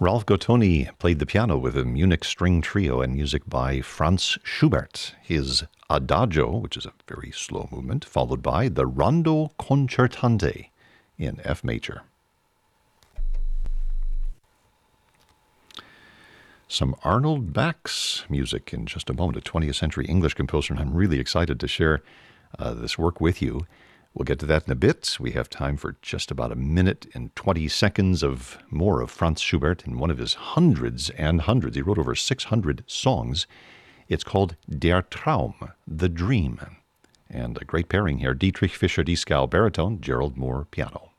Ralph Gottoni played the piano with a Munich String Trio and music by Franz Schubert. His Adagio, which is a very slow movement, followed by the Rondo Concertante in F major. Some Arnold Bax music in just a moment, a 20th century English composer, and I'm really excited to share this work with you. We'll get to that in a bit. We have time for just about a minute and 20 seconds of more of Franz Schubert in one of his hundreds and hundreds. He wrote over 600 songs. It's called Der Traum, The Dream. And a great pairing here, Dietrich Fischer-Dieskau baritone, Gerald Moore piano.